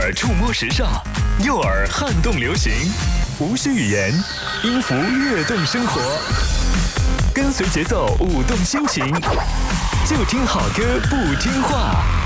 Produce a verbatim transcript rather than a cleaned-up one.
耳触摸时尚，右耳撼动流行，无需语言，音符跃动生活。跟随节奏，舞动心情，就听好歌不听话。